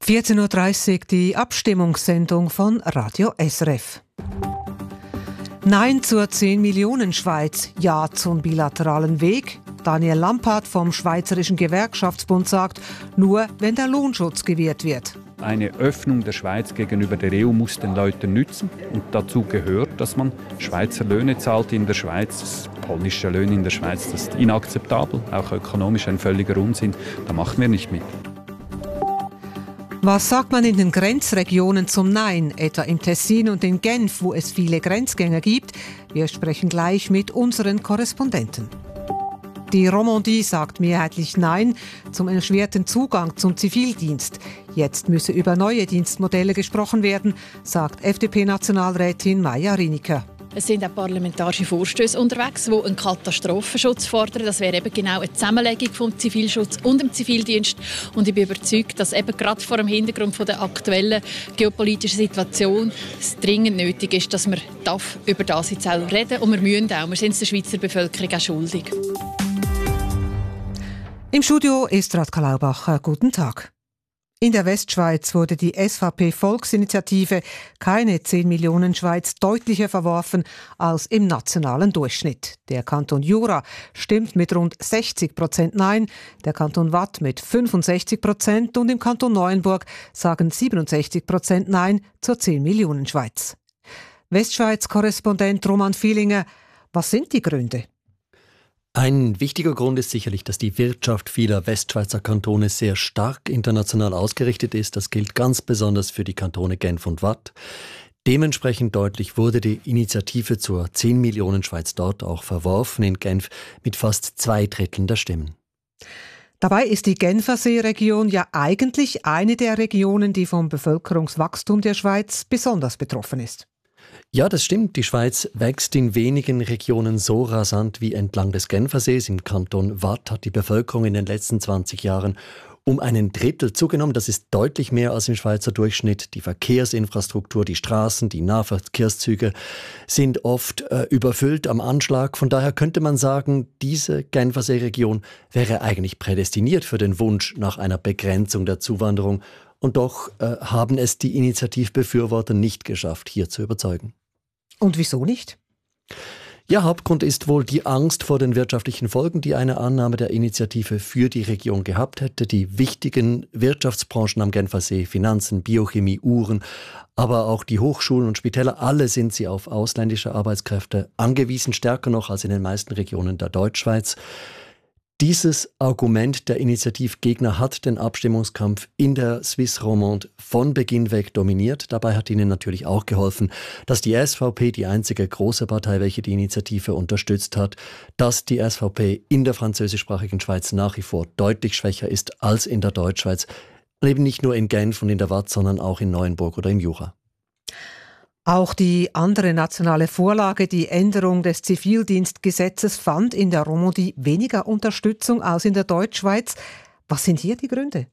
14.30 Uhr die Abstimmungssendung von Radio SRF. Nein zur 10 Millionen Schweiz, Ja zum bilateralen Weg. Daniel Lampard vom Schweizerischen Gewerkschaftsbund sagt, nur wenn der Lohnschutz gewährt wird. Eine Öffnung der Schweiz gegenüber der EU muss den Leuten nützen. Und dazu gehört, dass man Schweizer Löhne zahlt in der Schweiz, polnische Löhne in der Schweiz. Das ist inakzeptabel, auch ökonomisch ein völliger Unsinn. Da machen wir nicht mit. Was sagt man in den Grenzregionen zum Nein, etwa im Tessin und in Genf, wo es viele Grenzgänger gibt? Wir sprechen gleich mit unseren Korrespondenten. Die Romandie sagt mehrheitlich Nein zum erschwerten Zugang zum Zivildienst. Jetzt müsse über neue Dienstmodelle gesprochen werden, sagt FDP-Nationalrätin Maja Riniker. Es sind auch parlamentarische Vorstöße unterwegs, die einen Katastrophenschutz fordern. Das wäre eben genau eine Zusammenlegung vom Zivilschutz und dem Zivildienst. Und ich bin überzeugt, dass eben gerade vor dem Hintergrund der aktuellen geopolitischen Situation es dringend nötig ist, dass wir über das jetzt auch reden. Und wir müssen auch. Wir sind es der Schweizer Bevölkerung auch schuldig. Im Studio ist Radka Laubacher. Guten Tag. In der Westschweiz wurde die SVP-Volksinitiative Keine 10 Millionen Schweiz deutlicher verworfen als im nationalen Durchschnitt. Der Kanton Jura stimmt mit rund 60% Nein, der Kanton Waadt mit 65% und im Kanton Neuenburg sagen 67% Nein zur 10 Millionen Schweiz. Westschweiz-Korrespondent Roman Vilinger, was sind die Gründe? Ein wichtiger Grund ist sicherlich, dass die Wirtschaft vieler Westschweizer Kantone sehr stark international ausgerichtet ist. Das gilt ganz besonders für die Kantone Genf und Waadt. Dementsprechend deutlich wurde die Initiative zur 10 Millionen Schweiz dort auch verworfen, in Genf mit fast 2/3 der Stimmen. Dabei ist die Genfersee-Region ja eigentlich eine der Regionen, die vom Bevölkerungswachstum der Schweiz besonders betroffen ist. Ja, das stimmt. Die Schweiz wächst in wenigen Regionen so rasant wie entlang des Genfersees. Im Kanton Waadt hat die Bevölkerung in den letzten 20 Jahren um 1/3 zugenommen. Das ist deutlich mehr als im Schweizer Durchschnitt. Die Verkehrsinfrastruktur, die Straßen, die Nahverkehrszüge sind oft überfüllt am Anschlag. Von daher könnte man sagen, diese Genfersee-Region wäre eigentlich prädestiniert für den Wunsch nach einer Begrenzung der Zuwanderung. Und doch haben es die Initiativbefürworter nicht geschafft, hier zu überzeugen. Und wieso nicht? Ja, Hauptgrund ist wohl die Angst vor den wirtschaftlichen Folgen, die eine Annahme der Initiative für die Region gehabt hätte. Die wichtigen Wirtschaftsbranchen am Genfersee, Finanzen, Biochemie, Uhren, aber auch die Hochschulen und Spitäler, alle sind sie auf ausländische Arbeitskräfte angewiesen, stärker noch als in den meisten Regionen der Deutschschweiz. Dieses Argument der Initiativgegner hat den Abstimmungskampf in der Suisse Romande von Beginn weg dominiert. Dabei hat ihnen natürlich auch geholfen, dass die SVP, die einzige große Partei, welche die Initiative unterstützt hat, dass die SVP in der französischsprachigen Schweiz nach wie vor deutlich schwächer ist als in der Deutschschweiz. Eben nicht nur in Genf und in der Waadt, sondern auch in Neuenburg oder im Jura. Auch die andere nationale Vorlage, die Änderung des Zivildienstgesetzes, fand in der Romandie weniger Unterstützung als in der Deutschschweiz. Was sind hier die Gründe?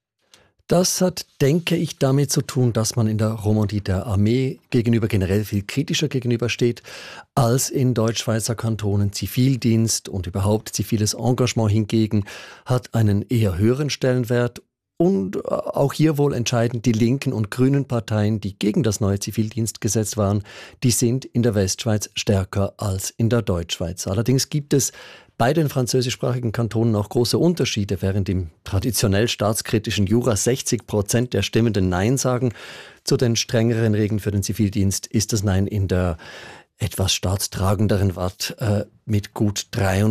Das hat, denke ich, damit zu tun, dass man in der Romandie der Armee gegenüber generell viel kritischer gegenübersteht als in Deutschschweizer Kantonen. Zivildienst und überhaupt ziviles Engagement hingegen hat einen eher höheren Stellenwert. Und auch hier wohl entscheidend, die linken und grünen Parteien, die gegen das neue Zivildienstgesetz waren, die sind in der Westschweiz stärker als in der Deutschschweiz. Allerdings gibt es bei den französischsprachigen Kantonen auch große Unterschiede. Während im traditionell staatskritischen Jura 60% der Stimmenden Nein sagen, zu den strengeren Regeln für den Zivildienst ist das Nein in der etwas staatstragenderen Waadt mit gut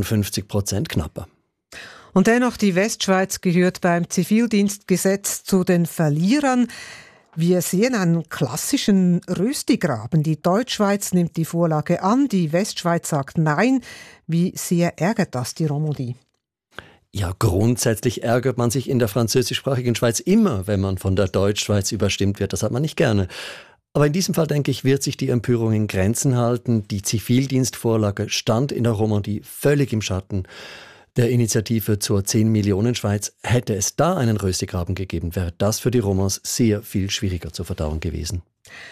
53% knapper. Und dennoch, die Westschweiz gehört beim Zivildienstgesetz zu den Verlierern. Wir sehen einen klassischen Röstigraben. Die Deutschschweiz nimmt die Vorlage an, die Westschweiz sagt Nein. Wie sehr ärgert das die Romandie? Ja, grundsätzlich ärgert man sich in der französischsprachigen Schweiz immer, wenn man von der Deutschschweiz überstimmt wird. Das hat man nicht gerne. Aber in diesem Fall, denke ich, wird sich die Empörung in Grenzen halten. Die Zivildienstvorlage stand in der Romandie völlig im Schatten der Initiative zur 10 Millionen Schweiz. Hätte es da einen Röstigraben gegeben, wäre das für die Romans sehr viel schwieriger zu verdauen gewesen.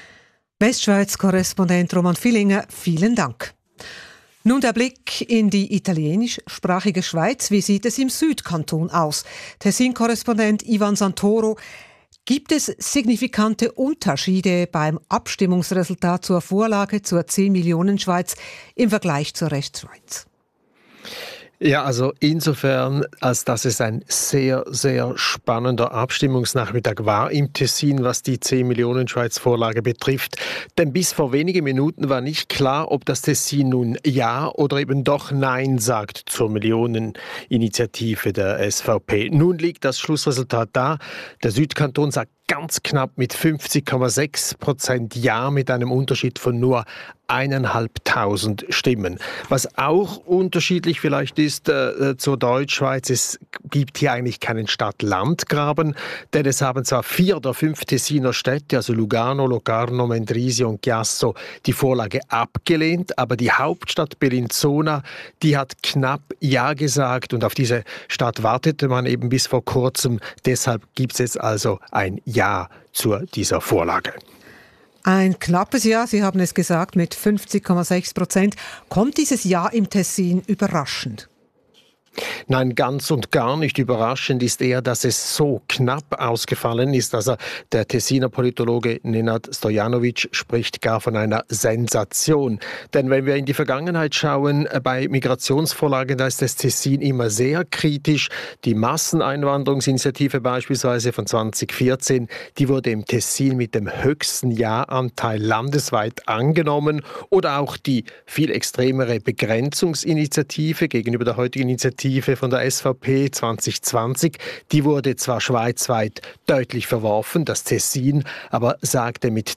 Westschweiz-Korrespondent Roman Vilinger, vielen Dank. Nun der Blick in die italienischsprachige Schweiz. Wie sieht es im Südkanton aus? Tessin-Korrespondent Ivan Santoro. Gibt es signifikante Unterschiede beim Abstimmungsresultat zur Vorlage zur 10-Millionen-Schweiz im Vergleich zur Restschweiz? Ja, also insofern, als dass es ein sehr, sehr spannender Abstimmungsnachmittag war im Tessin, was die 10-Millionen-Schweiz-Vorlage betrifft. Denn bis vor wenigen Minuten war nicht klar, ob das Tessin nun Ja oder eben doch Nein sagt zur Millioneninitiative der SVP. Nun liegt das Schlussresultat da. Der Südkanton sagt ganz knapp mit 50,6% Ja, mit einem Unterschied von nur 1'500 Stimmen. Was auch unterschiedlich vielleicht ist zur Deutschschweiz, es gibt hier eigentlich keinen Stadt-Land-Graben, denn es haben zwar 4 der 5 Tessiner Städte, also Lugano, Locarno, Mendrisio und Chiasso, die Vorlage abgelehnt, aber die Hauptstadt Bellinzona, die hat knapp Ja gesagt und auf diese Stadt wartete man eben bis vor kurzem. Deshalb gibt es jetzt also ein Ja zu dieser Vorlage. Ein knappes Ja, Sie haben es gesagt, mit 50,6%. Kommt dieses Ja im Tessin überraschend? Nein, ganz und gar nicht überraschend ist eher, dass es so knapp ausgefallen ist. Also der Tessiner Politologe Nenad Stojanovic spricht gar von einer Sensation. Denn wenn wir in die Vergangenheit schauen, bei Migrationsvorlagen, da ist das Tessin immer sehr kritisch. Die Masseneinwanderungsinitiative beispielsweise von 2014, die wurde im Tessin mit dem höchsten Ja-Anteil landesweit angenommen. Oder auch die viel extremere Begrenzungsinitiative gegenüber der heutigen Initiative von der SVP 2020, die wurde zwar schweizweit deutlich verworfen, das Tessin, aber sagte mit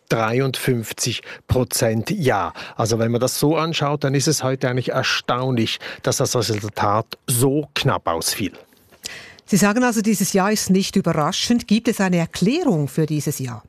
53% Ja. Also wenn man das so anschaut, dann ist es heute eigentlich erstaunlich, dass das Resultat so knapp ausfiel. Sie sagen also, dieses Ja ist nicht überraschend. Gibt es eine Erklärung für dieses Ja?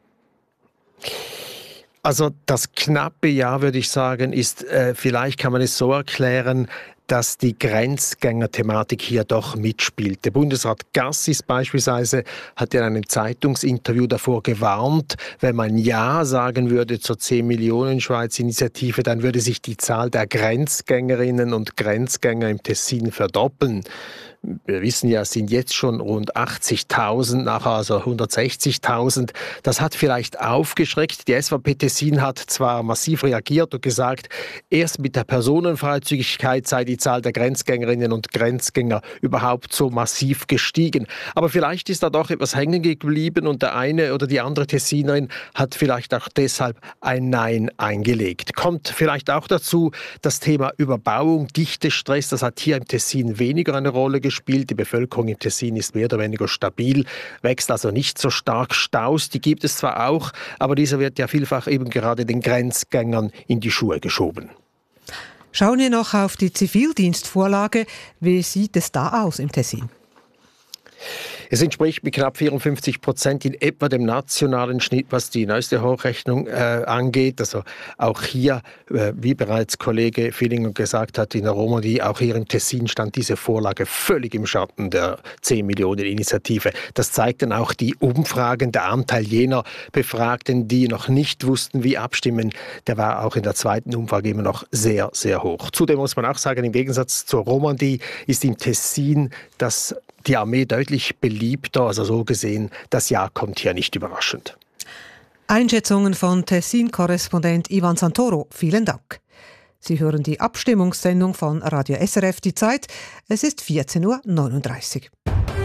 Also das knappe Ja, würde ich sagen, ist, vielleicht kann man es so erklären, dass die Grenzgänger-Thematik hier doch mitspielt. Der Bundesrat Gassis beispielsweise hat in einem Zeitungsinterview davor gewarnt, wenn man Ja sagen würde zur 10-Millionen-Schweiz-Initiative, dann würde sich die Zahl der Grenzgängerinnen und Grenzgänger im Tessin verdoppeln. Wir wissen ja, es sind jetzt schon rund 80.000, nachher also 160.000. Das hat vielleicht aufgeschreckt. Die SVP Tessin hat zwar massiv reagiert und gesagt, erst mit der Personenfreizügigkeit sei die Zahl der Grenzgängerinnen und Grenzgänger überhaupt so massiv gestiegen. Aber vielleicht ist da doch etwas hängen geblieben und der eine oder die andere Tessinerin hat vielleicht auch deshalb ein Nein eingelegt. Kommt vielleicht auch dazu das Thema Überbauung, Dichtestress, das hat hier im Tessin weniger eine Rolle gespielt. Die Bevölkerung im Tessin ist mehr oder weniger stabil, wächst also nicht so stark. Staus, die gibt es zwar auch, aber dieser wird ja vielfach eben gerade den Grenzgängern in die Schuhe geschoben. Schauen wir noch auf die Zivildienstvorlage. Wie sieht es da aus im Tessin? Es entspricht mit knapp 54% in etwa dem nationalen Schnitt, was die neueste Hochrechnung angeht. Also auch hier, wie bereits Kollege Villinger gesagt hat, in der Romandie, auch hier im Tessin stand diese Vorlage völlig im Schatten der 10-Millionen-Initiative. Das zeigten auch die Umfragen. Der Anteil jener Befragten, die noch nicht wussten, wie abstimmen, der war auch in der zweiten Umfrage immer noch sehr, sehr hoch. Zudem muss man auch sagen, im Gegensatz zur Romandie ist im Tessin die Armee deutlich beliebter, also so gesehen, das Ja kommt hier nicht überraschend. Einschätzungen von Tessin-Korrespondent Ivan Santoro. Vielen Dank. Sie hören die Abstimmungssendung von Radio SRF Die Zeit. Es ist 14.39 Uhr.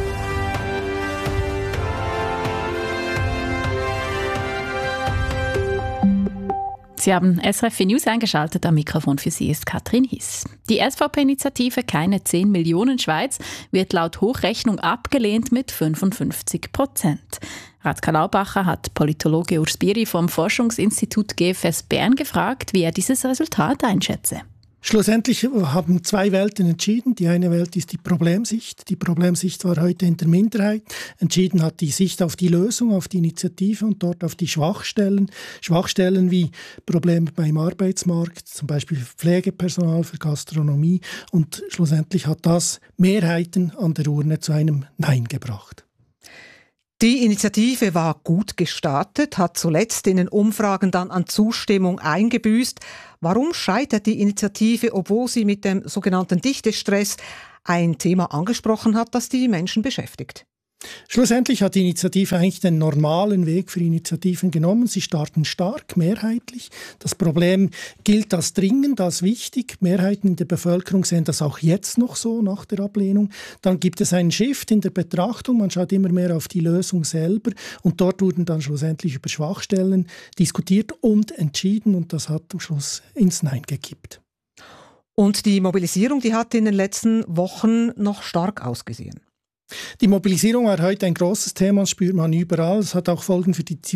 Sie haben SRF News eingeschaltet. Am Mikrofon für Sie ist Katrin Hiss. Die SVP-Initiative Keine 10 Millionen Schweiz wird laut Hochrechnung abgelehnt mit 55%. Radka Laubacher hat Politologe Urs Biri vom Forschungsinstitut GFS Bern gefragt, wie er dieses Resultat einschätze. Schlussendlich haben zwei Welten entschieden. Die eine Welt ist die Problemsicht. Die Problemsicht war heute in der Minderheit. Entschieden hat die Sicht auf die Lösung, auf die Initiative und dort auf die Schwachstellen. Schwachstellen wie Probleme beim Arbeitsmarkt, zum Beispiel für Pflegepersonal, für Gastronomie. Und schlussendlich hat das Mehrheiten an der Urne zu einem Nein gebracht. Die Initiative war gut gestartet, hat zuletzt in den Umfragen dann an Zustimmung eingebüßt. Warum scheitert die Initiative, obwohl sie mit dem sogenannten Dichtestress ein Thema angesprochen hat, das die Menschen beschäftigt? Schlussendlich hat die Initiative eigentlich den normalen Weg für Initiativen genommen. Sie starten stark, mehrheitlich. Das Problem gilt als dringend, als wichtig. Mehrheiten in der Bevölkerung sehen das auch jetzt noch so nach der Ablehnung. Dann gibt es einen Shift in der Betrachtung. Man schaut immer mehr auf die Lösung selber. Und dort wurden dann schlussendlich über Schwachstellen diskutiert und entschieden. Und das hat am Schluss ins Nein gekippt. Und die Mobilisierung, die hat in den letzten Wochen noch stark ausgesehen. Die Mobilisierung war heute ein großes Thema, das spürt man überall. Es hat auch Folgen für die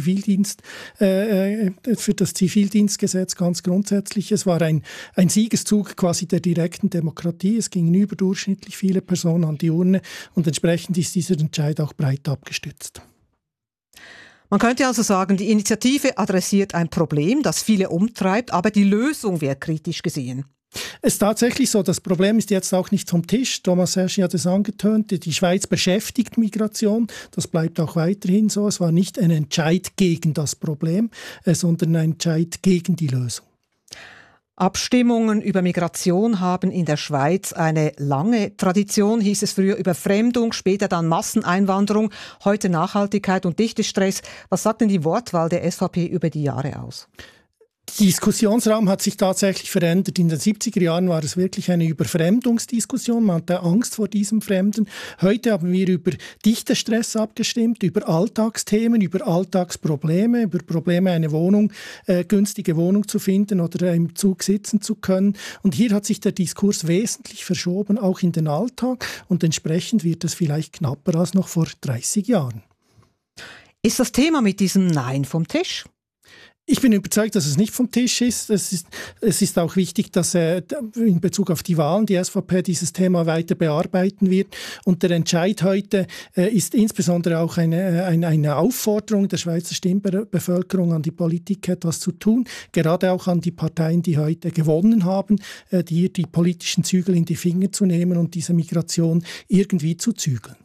für das Zivildienstgesetz ganz grundsätzlich. Es war ein Siegeszug quasi der direkten Demokratie. Es gingen überdurchschnittlich viele Personen an die Urne und entsprechend ist dieser Entscheid auch breit abgestützt. Man könnte also sagen, die Initiative adressiert ein Problem, das viele umtreibt, aber die Lösung wird kritisch gesehen. Es ist tatsächlich so, das Problem ist jetzt auch nicht vom Tisch. Thomas Herschel hat es angetönt, die Schweiz beschäftigt Migration. Das bleibt auch weiterhin so. Es war nicht ein Entscheid gegen das Problem, sondern ein Entscheid gegen die Lösung. Abstimmungen über Migration haben in der Schweiz eine lange Tradition, hieß es früher Überfremdung, später dann Masseneinwanderung, heute Nachhaltigkeit und Dichtestress. Was sagt denn die Wortwahl der SVP über die Jahre aus? Der Diskussionsraum hat sich tatsächlich verändert. In den 70er Jahren war es wirklich eine Überfremdungsdiskussion. Man hatte Angst vor diesem Fremden. Heute haben wir über Dichtestress abgestimmt, über Alltagsthemen, über Alltagsprobleme, über Probleme, eine Wohnung, günstige Wohnung zu finden oder im Zug sitzen zu können. Und hier hat sich der Diskurs wesentlich verschoben, auch in den Alltag. Und entsprechend wird es vielleicht knapper als noch vor 30 Jahren. Ist das Thema mit diesem Nein vom Tisch? Ich bin überzeugt, dass es nicht vom Tisch ist. Es ist auch wichtig, dass in Bezug auf die Wahlen die SVP dieses Thema weiter bearbeiten wird. Und der Entscheid heute ist insbesondere auch eine Aufforderung der Schweizer Stimmbevölkerung an die Politik, etwas zu tun. Gerade auch an die Parteien, die heute gewonnen haben, die politischen Zügel in die Finger zu nehmen und diese Migration irgendwie zu zügeln.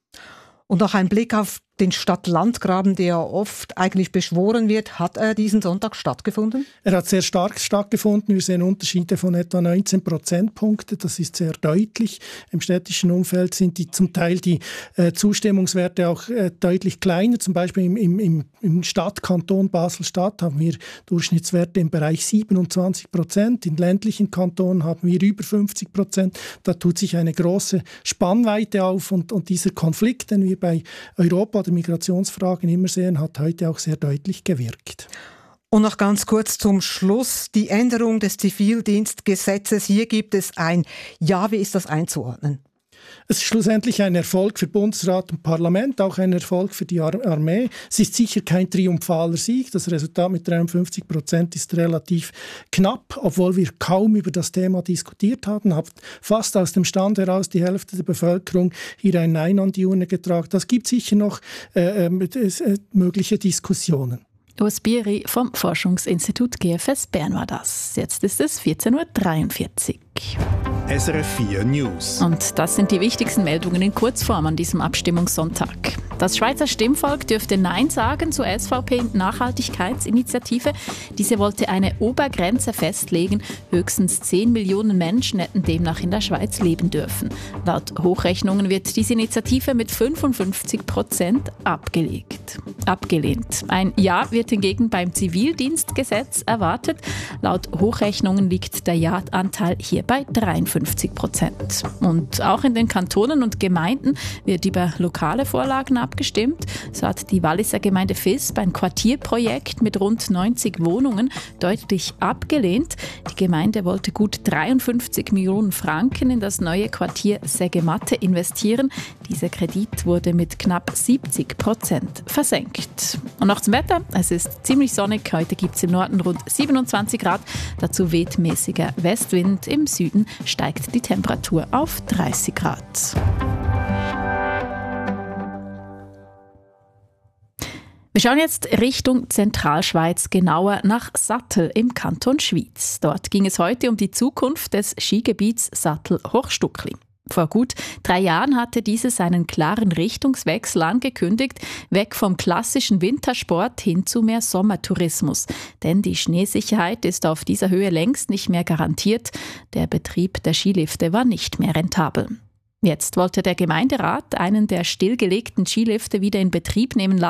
Und noch ein Blick auf den Stadt-Land-Graben, der oft eigentlich beschworen wird. Hat er diesen Sonntag stattgefunden? Er hat sehr stark stattgefunden. Wir sehen Unterschiede von etwa 19 Prozentpunkte. Das ist sehr deutlich. Im städtischen Umfeld sind zum Teil die Zustimmungswerte auch deutlich kleiner. Zum Beispiel im Stadtkanton Basel-Stadt haben wir Durchschnittswerte im Bereich 27%. In ländlichen Kantonen haben wir über 50%. Da tut sich eine große Spannweite auf. Und dieser Konflikt, den wir bei Europa oder Migrationsfragen immer sehen, hat heute auch sehr deutlich gewirkt. Und noch ganz kurz zum Schluss, die Änderung des Zivildienstgesetzes. Hier gibt es ein Ja, wie ist das einzuordnen? Es ist schlussendlich ein Erfolg für Bundesrat und Parlament, auch ein Erfolg für die Armee. Es ist sicher kein triumphaler Sieg. Das Resultat mit 53% ist relativ knapp, obwohl wir kaum über das Thema diskutiert haben. Hat fast aus dem Stand heraus die Hälfte der Bevölkerung hier ein Nein an die Urne getragen. Das gibt sicher noch mögliche Diskussionen. Urs Bieri vom Forschungsinstitut GFS Bern war das. Jetzt ist es 14.43 Uhr. SRF 4 News. Und das sind die wichtigsten Meldungen in Kurzform an diesem Abstimmungssonntag. Das Schweizer Stimmvolk dürfte Nein sagen zur SVP-Nachhaltigkeitsinitiative. Diese wollte eine Obergrenze festlegen. Höchstens 10 Millionen Menschen hätten demnach in der Schweiz leben dürfen. Laut Hochrechnungen wird diese Initiative mit 55% abgelehnt. Ein Ja wird hingegen beim Zivildienstgesetz erwartet. Laut Hochrechnungen liegt der Ja-Anteil hier bei 53%. Und auch in den Kantonen und Gemeinden wird über lokale Vorlagen abgestimmt. So hat die Walliser Gemeinde Visp ein Quartierprojekt mit rund 90 Wohnungen deutlich abgelehnt. Die Gemeinde wollte gut 53 Millionen Franken in das neue Quartier Sägematte investieren. Dieser Kredit wurde mit knapp 70% versenkt. Und noch zum Wetter. Es ist ziemlich sonnig. Heute gibt es im Norden rund 27 Grad. Dazu weht mäßiger Westwind. Im Süden steigt die Temperatur auf 30 Grad. Wir schauen jetzt Richtung Zentralschweiz, genauer nach Sattel im Kanton Schwyz. Dort ging es heute um die Zukunft des Skigebiets Sattel-Hochstuckli. Vor gut 3 Jahren hatte dieses einen klaren Richtungswechsel angekündigt, weg vom klassischen Wintersport hin zu mehr Sommertourismus. Denn die Schneesicherheit ist auf dieser Höhe längst nicht mehr garantiert. Der Betrieb der Skilifte war nicht mehr rentabel. Jetzt wollte der Gemeinderat einen der stillgelegten Skilifte wieder in Betrieb nehmen lassen.